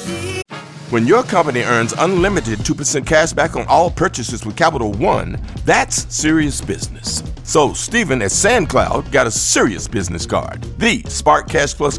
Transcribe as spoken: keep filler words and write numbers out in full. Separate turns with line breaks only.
When your company earns unlimited two percent cash back on all purchases with Capital One, that's serious business. So Stephen at SandCloud got a serious business card, the Spark Cash Plus